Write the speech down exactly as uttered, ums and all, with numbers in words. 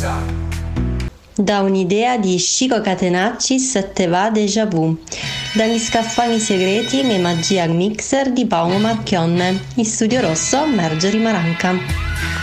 Da un'idea di Chico Catenaccis te va déjà vu. Dagli scaffali segreti e magia al mixer di Paolo Marchionne. In studio rosso Marjorie Maranca.